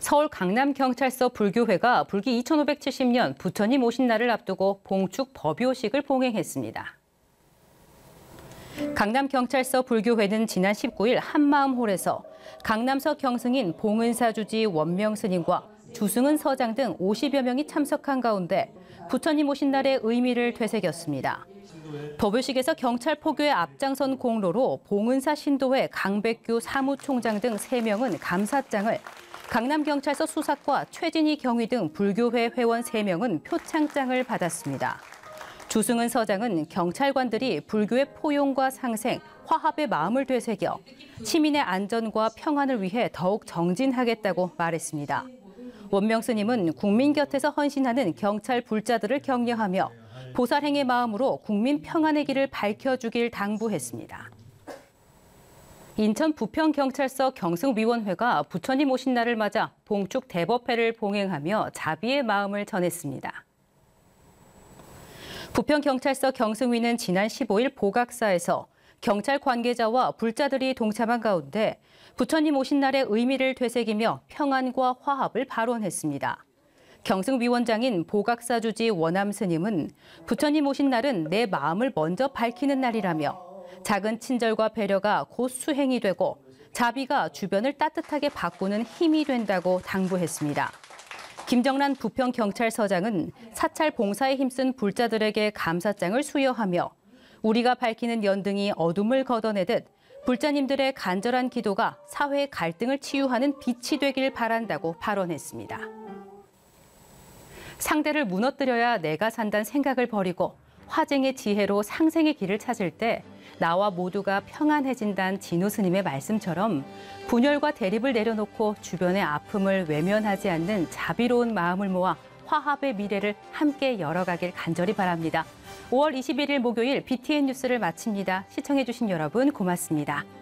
서울 강남경찰서 불교회가 불기 2570년 부처님 오신 날을 앞두고 봉축 법요식을 봉행했습니다. 강남경찰서 불교회는 지난 19일 한마음홀에서 강남서 경승인 봉은사 주지 원명스님과 주승은 서장 등 50여 명이 참석한 가운데 부처님 오신 날의 의미를 되새겼습니다. 법요식에서 경찰 포교에 앞장선 공로로 봉은사 신도회 강백규 사무총장 등 3명은 감사장을, 강남경찰서 수사과 최진희 경위 등 불교회 회원 3명은 표창장을 받았습니다. 주승은 서장은 경찰관들이 불교의 포용과 상생, 화합의 마음을 되새겨 시민의 안전과 평안을 위해 더욱 정진하겠다고 말했습니다. 원명스님은 국민 곁에서 헌신하는 경찰 불자들을 격려하며 보살행의 마음으로 국민 평안의 길을 밝혀주길 당부했습니다. 인천 부평경찰서 경승위원회가 부처님 오신 날을 맞아 봉축 대법회를 봉행하며 자비의 마음을 전했습니다. 부평경찰서 경승위는 지난 15일 보각사에서 경찰 관계자와 불자들이 동참한 가운데 부처님 오신 날의 의미를 되새기며 평안과 화합을 발언했습니다. 경승위원장인 보각사 주지 원암스님은 부처님 오신 날은 내 마음을 먼저 밝히는 날이라며 작은 친절과 배려가 곧 수행이 되고 자비가 주변을 따뜻하게 바꾸는 힘이 된다고 당부했습니다. 김정란 부평경찰서장은 사찰 봉사에 힘쓴 불자들에게 감사장을 수여하며 우리가 밝히는 연등이 어둠을 걷어내듯 불자님들의 간절한 기도가 사회의 갈등을 치유하는 빛이 되길 바란다고 발언했습니다. 상대를 무너뜨려야 내가 산다는 생각을 버리고 화쟁의 지혜로 상생의 길을 찾을 때 나와 모두가 평안해진다는 진호 스님의 말씀처럼 분열과 대립을 내려놓고 주변의 아픔을 외면하지 않는 자비로운 마음을 모아 화합의 미래를 함께 열어가길 간절히 바랍니다. 5월 21일 목요일 BTN 뉴스를 마칩니다. 시청해주신 여러분 고맙습니다.